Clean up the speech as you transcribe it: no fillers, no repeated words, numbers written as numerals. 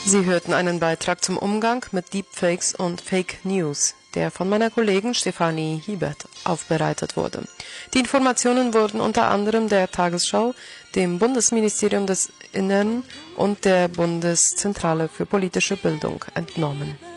Sie hörten einen Beitrag zum Umgang mit Deepfakes und Fake News, der von meiner Kollegin Stefanie Hiebert aufbereitet wurde. Die Informationen wurden unter anderem der Tagesschau, dem Bundesministerium des Innern und der Bundeszentrale für politische Bildung entnommen.